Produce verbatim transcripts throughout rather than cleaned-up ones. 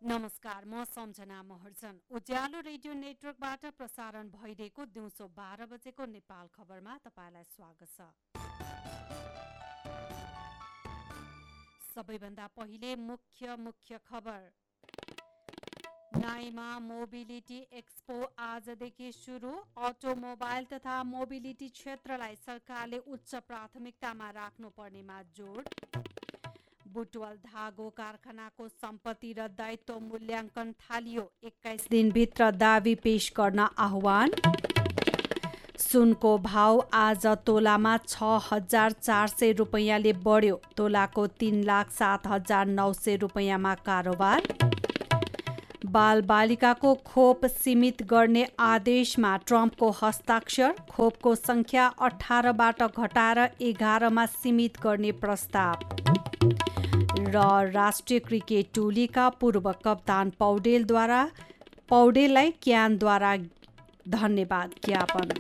नमस्कार, म सम्झना महर्जन। उज्यालो रेडियो नेटवर्कबाट प्रसारण भइरहेको दिउँसो बाह्र बजेको नेपाल खबरमा तपाईँलाई स्वागत छ। सबैभन्दा पहिले मुख्य मुख्य खबर। नाइमा मोबिलिटी एक्सपो आजदेखि सुरु। अटोमोबाइल तथा मोबिलिटी क्षेत्रलाई सरकारले उच्च प्राथमिकतामा राख्नुपर्नेमा जोड। बुटवल धागो कारखानाको सम्पत्ति र दायित्व मूल्याङ्कन थालियो। एक्काइस दिनभित्र दावी पेश गर्न आह्वान। सुनको भाव आज तोलामा छ हजार चार सय रुपियाँले बढ्यो। तोलाको तीन लाख सात हजार नौ सय रुपियाँमा कारोबार। बालबालिकाको खोप सीमित गर्ने आदेशमा ट्रम्पको हस्ताक्षर। खोपको सङ्ख्या अठारबाट घटाएर एघारमा सीमित गर्ने प्रस्ताव। र राष्ट्रिय क्रिकेट टोलीका पूर्व कप्तान पौडेलद्वारा पौडेललाई क्यानद्वारा धन्यवाद ज्ञापन।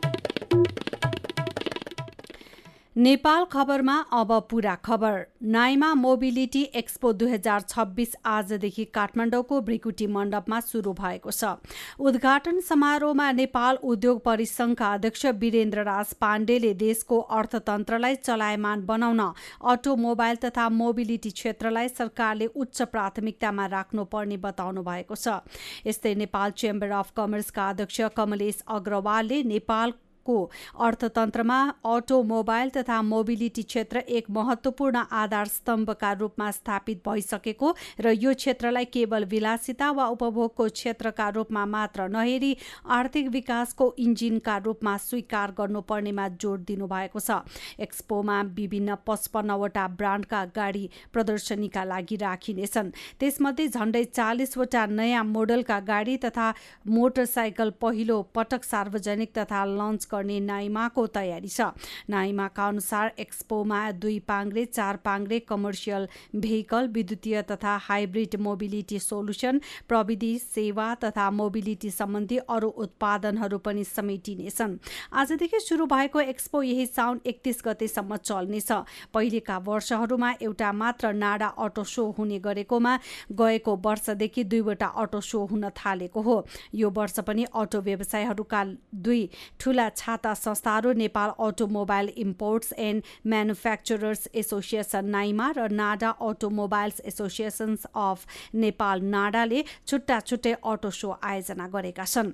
नेपाल खबरमा अब पूरा खबर। नाइमा मोबिलिटी एक्सपो दुई हजार छब्बिस आजदेखि काठमाडौँको भृकुटी मण्डपमा सुरु भएको छ। उद्घाटन समारोहमा नेपाल उद्योग परिसङ्घका अध्यक्ष वीरेन्द्र राज पाण्डेले देशको अर्थतन्त्रलाई चलायमान बनाउन अटोमोबाइल तथा मोबिलिटी क्षेत्रलाई सरकारले उच्च प्राथमिकतामा राख्नुपर्ने बताउनु भएको छ। यस्तै नेपाल चेम्बर अफ कमर्सका अध्यक्ष कमलेश अग्रवालले नेपाल को अर्थतन्त्रमा अटोमोबाइल तथा मोबिलिटी क्षेत्र एक महत्त्वपूर्ण आधार स्तम्भका रूपमा स्थापित भइसकेको र यो क्षेत्रलाई केवल विलासिता वा उपभोगको क्षेत्रका रूपमा मात्र नहेरी आर्थिक विकासको इन्जिनका रूपमा स्वीकार गर्नुपर्नेमा जोड दिनुभएको छ। एक्सपोमा विभिन्न पचपन्नवटा ब्रान्डका गाडी प्रदर्शनीका लागि राखिनेछन्। त्यसमध्ये झण्डै चालिसवटा नयाँ मोडलका गाडी तथा मोटरसाइकल पहिलो पटक सार्वजनिक तथा लन्च गर्ने नाइमाको तयारी छ। नाइमाका अनुसार एक्सपोमा दुई पाङ्ग्रे चार पाङ्ग्रे कमर्सियल भेहिकल, विद्युतीय तथा हाइब्रिड मोबिलिटी सोलुसन, प्रविधि सेवा तथा मोबिलिटी सम्बन्धी अरू उत्पादनहरू पनि समेटिनेछन्। आजदेखि सुरु भएको एक्सपो यही साउन एकतीस गतेसम्म चल्नेछ। पहिलेका वर्षहरूमा एउटा मात्र नाडा अटो सो हुने गरेकोमा गएको वर्षदेखि दुईवटा अटो सो हुन थालेको हो। यो वर्ष पनि अटो व्यवसायहरूका दुई ठूला छाता संस्थाहरू Nepal automobile imports and manufacturers association Naima र NADA automobiles associations of Nepal नाडाले छुट्टा छुट्टै अटो सो आयोजना गरेका छन्।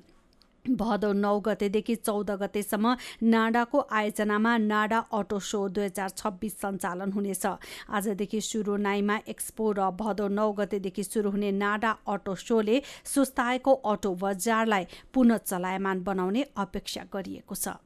भदौ नौ गतेदेखि चौध गतेसम्म नाडाको आयोजनामा नाडा अटो सो दुई हजार छब्बिस सञ्चालन हुनेछ। आजदेखि सुरु नाइमा एक्सपो र भदौ नौ गतेदेखि सुरु हुने नाडा अटो सोले सुस्ताएको अटो बजारलाई पुनः चलायमान बनाउने अपेक्षा गरिएको छ।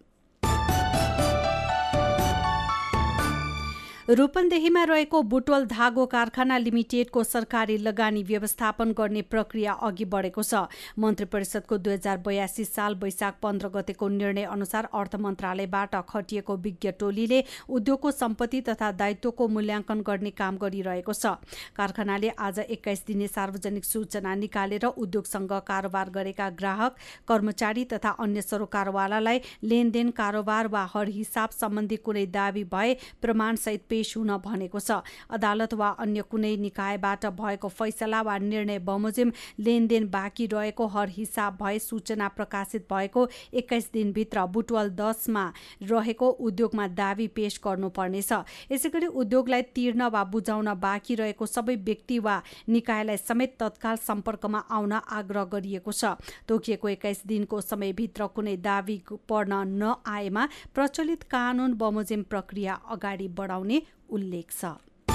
रूपन्देहीमा रहेको बुटवल धागो कारखाना लिमिटेडको सरकारी लगानी व्यवस्थापन गर्ने प्रक्रिया अघि बढेको छ। मन्त्री परिषदको दुई हजार बयासी साल वैशाख पन्ध्र गतेको निर्णय अनुसार अर्थ मन्त्रालयबाट खटिएको विज्ञ टोलीले उद्योगको सम्पत्ति तथा दायित्वको मूल्याङ्कन गर्ने काम गरिरहेको छ। कारखानाले आज एक्काइस दिने सार्वजनिक सूचना निकालेर उद्योगसँग कारोबार गरेका ग्राहक, कर्मचारी तथा अन्य सरोकारवालालाई लेनदेन, कारोबार वा हर हिसाब सम्बन्धी कुनै दावी भए प्रमाणसहित पेश हुन भनेको छ। अदालत वा अन्य कुनै निकायबाट भएको फैसला वा निर्णय बमोजिम लेनदेन बाँकी रहेको हर हिसाब भए सूचना प्रकाशित भएको एक्काइस दिनभित्र बुटवल दसमा रहेको उद्योगमा दावी पेश गर्नुपर्नेछ। यसैगरी उद्योगलाई तिर्न वा बुझाउन बाँकी रहेको सबै व्यक्ति वा निकायलाई समेत तत्काल सम्पर्कमा आउन आग्रह गरिएको छ। तोकिएको एक्काइस दिनको समयभित्र कुनै दावी पर्न नआएमा प्रचलित कानून बमोजिम प्रक्रिया अगाडि बढाउने उल्लेख छ।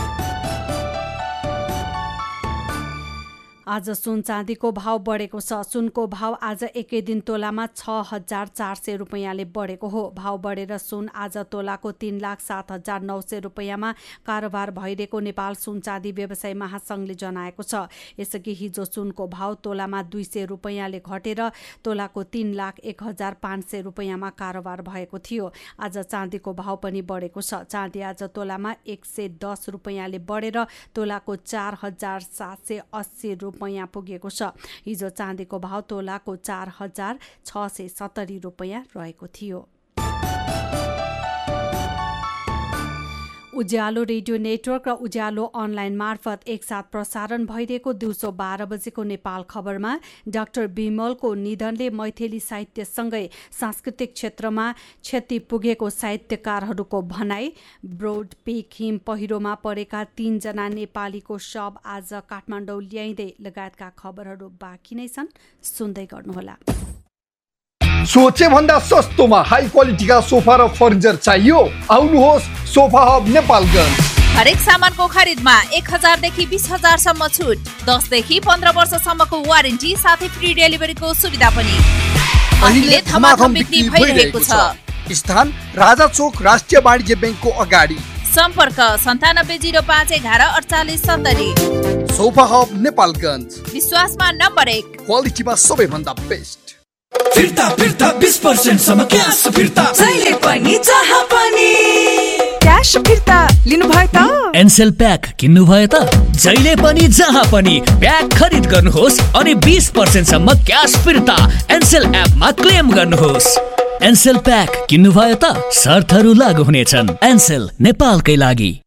आज सुन चाँदीको भाव बढेको छ। सुनको भाव आज एकै दिन तोलामा छ हजार चार सय रुपियाँले बढेको हो। भाव बढेर सुन आज तोलाको तीन लाख सात हजार नौ सय रुपियाँमा कारोबार भइरहेको नेपाल सुन चाँदी व्यवसाय महासङ्घले जनाएको छ। यसअघि हिजो सुनको भाव तोलामा दुई सय रुपियाँले घटेर तोलाको तीन लाख एक हजार पाँच सय रुपियाँमा कारोबार भएको थियो। आज चाँदीको भाव पनि बढेको छ। चाँदी आज तोलामा एक सय दस रुपियाँले बढेर तोलाको चार हजार सात सय अस्सी रुपियाँ पुगेको छ। हिजो चाँदीको भाव तोलाको चार हजार छ सय सत्तरी रुपियाँ रहेको थियो। उज्यालो रेडियो नेटवर्क र उज्यालो अनलाइन मार्फत एकसाथ प्रसारण भइरहेको दिउँसो बाह्र बजेको नेपाल खबरमा डाक्टर बिमलको निधनले मैथिली साहित्यसँगै सांस्कृतिक क्षेत्रमा क्षति पुगेको साहित्यकारहरूको भनाई। ब्रोड पिक हिम पहिरोमा परेका तीनजना नेपालीको शव आज काठमाडौँ ल्याइँदै लगायतका खबरहरू बाँकी नै छन्, सुन्दै गर्नुहोला। सोचे भन्दा सस्तोमा हाई क्वालिटीका सोफा र फर्निचर चाहियो? आउनुहोस् सोफा हब नेपालगञ्ज। हरेक सामानको खरिदमा एक हजार देखि बीस हजार सम्म छुट, दस देखि पन्ध्र वर्षसम्मको वारेन्टी साथै फ्री डेलिभरीको सुविधा पनि। अहिले धमाधम बिक्री भइरहेको छ। स्थान राजा चोक राष्ट्रिय वाणिज्य ब्याङ्कको अगाडि। सम्पर्क सन्तानब्बे जिरो पाँच एघार अडचालिस सत्तरी। सोफा हब नेपालगञ्ज, विश्वासमा नम्बर एक, क्वालिटीमा सबैभन्दा बेस्ट। फिर्ता फिर्ता बीस पर्सेन्ट सम्म क्यास फिर्ता, जहिले पनि जहाँ पनि क्यास फिर्ता लिनु भयो त? एनसेल प्याक किन्नु भयो त? जहिले पनि जहाँ पनि प्याक खरिद गर्नुहोस् अनि बीस पर्सेन्ट सम्म क्यास फिर्ता एनसेल एपमा क्लेम गर्नुहोस्। एनसेल प्याक किन्नु भयो त? शर्तहरू लागू हुनेछन्। एनसेल नेपालकै लागि।